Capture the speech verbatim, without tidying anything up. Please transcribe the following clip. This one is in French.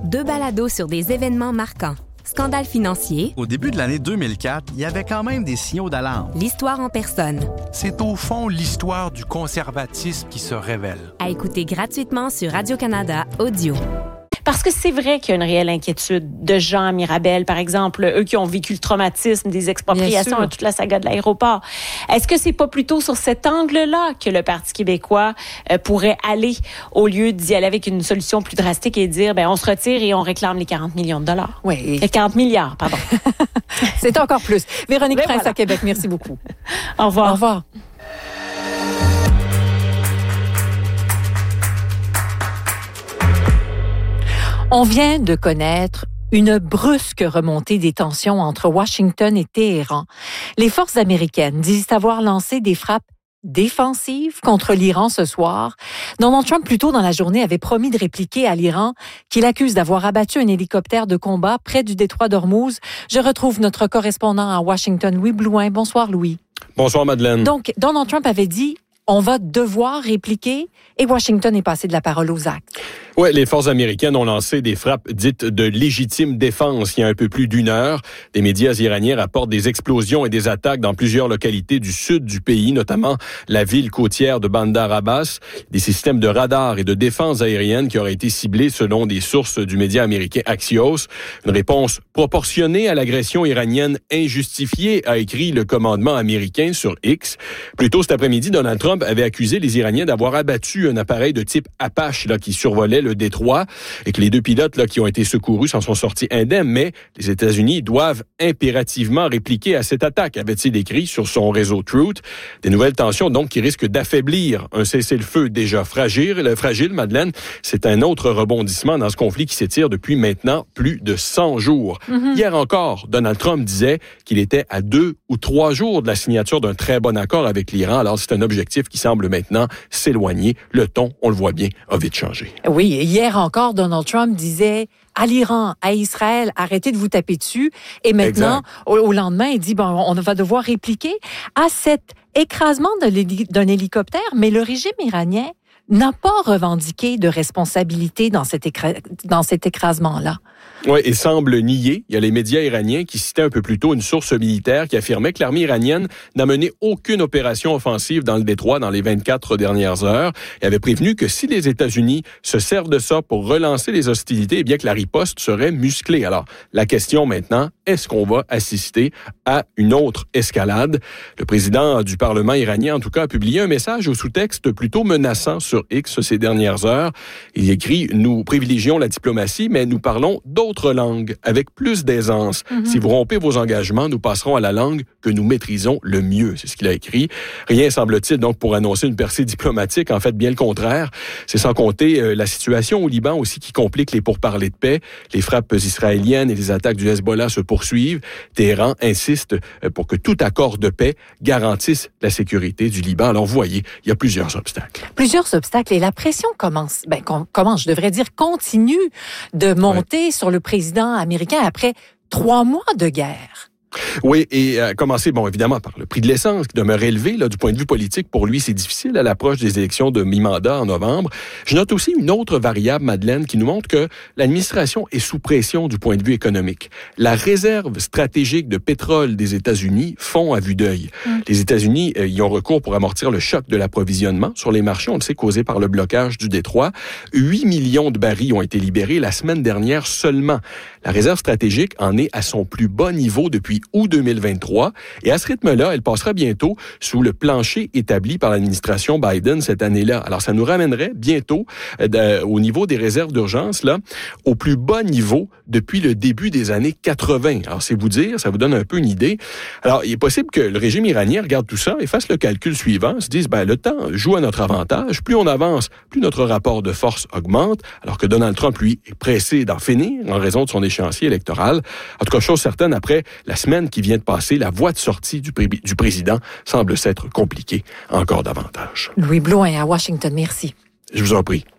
Deux balados sur des événements marquants. Scandale financier. Au début de l'année deux mille quatre, il y avait quand même des signaux d'alarme. L'histoire en personne. C'est au fond l'histoire du conservatisme qui se révèle. À écouter gratuitement sur Radio-Canada Audio. Parce que c'est vrai qu'il y a une réelle inquiétude de gens à Mirabel, par exemple, eux qui ont vécu le traumatisme des expropriations et toute la saga de l'aéroport. Est-ce que c'est pas plutôt sur cet angle-là que le Parti québécois euh, pourrait aller, au lieu d'y aller avec une solution plus drastique et dire, ben on se retire et on réclame les quarante millions de dollars? Oui. Les quarante milliards, pardon. C'est encore plus. Véronique Mais Prince voilà. à Québec, merci beaucoup. Au revoir. Au revoir. On vient de connaître une brusque remontée des tensions entre Washington et Téhéran. Les forces américaines disent avoir lancé des frappes défensives contre l'Iran ce soir. Donald Trump, plus tôt dans la journée, avait promis de répliquer à l'Iran qu'il accuse d'avoir abattu un hélicoptère de combat près du détroit d'Ormuz. Je retrouve notre correspondant à Washington, Louis Blouin. Bonsoir, Louis. Bonsoir, Madeleine. Donc, Donald Trump avait dit « on va devoir répliquer » et Washington est passé de la parole aux actes. Oui, les forces américaines ont lancé des frappes dites de légitime défense il y a un peu plus d'une heure. Des médias iraniens rapportent des explosions et des attaques dans plusieurs localités du sud du pays, notamment la ville côtière de Bandar Abbas. Des systèmes de radar et de défense aérienne qui auraient été ciblés selon des sources du média américain Axios. Une réponse proportionnée à l'agression iranienne injustifiée, a écrit le commandement américain sur X. Plus tôt cet après-midi, Donald Trump avait accusé les Iraniens d'avoir abattu un appareil de type Apache là, qui survolait le détroit et que les deux pilotes là, qui ont été secourus s'en sont sortis indemnes, mais les États-Unis doivent impérativement répliquer à cette attaque, avait-il écrit sur son réseau Truth. Des nouvelles tensions donc qui risquent d'affaiblir un cessez-le-feu déjà fragile. Fragile, Madeleine, c'est un autre rebondissement dans ce conflit qui s'étire depuis maintenant plus de cent jours. Mm-hmm. Hier encore, Donald Trump disait qu'il était à deux ou trois jours de la signature d'un très bon accord avec l'Iran. Alors c'est un objectif qui semble maintenant s'éloigner. Le ton, on le voit bien, a vite changé. Oui, hier encore, Donald Trump disait à l'Iran, à Israël, arrêtez de vous taper dessus. Et maintenant, au, au lendemain, il dit, bon, on va devoir répliquer à cet écrasement de l'héli- d'un hélicoptère, mais le régime iranien n'a pas revendiqué de responsabilité dans cet, écra- dans cet écrasement-là. Oui, et semble nier. Il y a les médias iraniens qui citaient un peu plus tôt une source militaire qui affirmait que l'armée iranienne n'a mené aucune opération offensive dans le détroit dans les vingt-quatre dernières heures et avait prévenu que si les États-Unis se servent de ça pour relancer les hostilités, eh bien que la riposte serait musclée. Alors, la question maintenant, est-ce qu'on va assister à une autre escalade? Le président du Parlement iranien, en tout cas, a publié un message au sous-texte plutôt menaçant sur X ces dernières heures. Il écrit « Nous privilégions la diplomatie, mais nous parlons d'autres langues avec plus d'aisance. Mm-hmm. Si vous rompez vos engagements, nous passerons à la langue que nous maîtrisons le mieux. » C'est ce qu'il a écrit. Rien semble-t-il donc pour annoncer une percée diplomatique. En fait, bien le contraire. C'est sans compter euh, la situation au Liban aussi qui complique les pourparlers de paix. Les frappes israéliennes et les attaques du Hezbollah se poursuivent. Téhéran insiste euh, pour que tout accord de paix garantisse la sécurité du Liban. Alors, vous voyez, il y a plusieurs obstacles. Plusieurs obstacles et la pression commence, ben, com- commence, je devrais dire, continue de monter ouais. sur le président américain après trois mois de guerre. Oui, et euh, commencer, bon, évidemment, par le prix de l'essence qui demeure élevé, là, du point de vue politique. Pour lui, c'est difficile à l'approche des élections de mi-mandat en novembre. Je note aussi une autre variable, Madeleine, qui nous montre que l'administration est sous pression du point de vue économique. La réserve stratégique de pétrole des États-Unis fond à vue d'œil. Mmh. Les États-Unis euh, y ont recours pour amortir le choc de l'approvisionnement sur les marchés, on le sait, causé par le blocage du détroit. huit millions de barils ont été libérés la semaine dernière seulement. La réserve stratégique en est à son plus bas niveau depuis août deux mille vingt-trois. Et à ce rythme-là, elle passera bientôt sous le plancher établi par l'administration Biden cette année-là. Alors, ça nous ramènerait bientôt euh, au niveau des réserves d'urgence, là, au plus bas niveau depuis le début des années quatre-vingts. Alors, c'est vous dire, ça vous donne un peu une idée. Alors, il est possible que le régime iranien regarde tout ça et fasse le calcul suivant, se dise, ben, le temps joue à notre avantage. Plus on avance, plus notre rapport de force augmente, alors que Donald Trump, lui, est pressé d'en finir en raison de son échéancier électoral. En tout cas, chose certaine, après la semaine qui vient de passer, la voie de sortie du, pré- du président semble s'être compliquée encore davantage. Louis Blouin à Washington, merci. Je vous en prie.